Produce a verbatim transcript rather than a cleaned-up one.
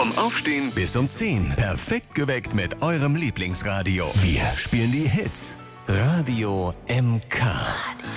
Vom Aufstehen bis um zehn. Perfekt geweckt mit eurem Lieblingsradio. Wir spielen die Hits. Radio M K.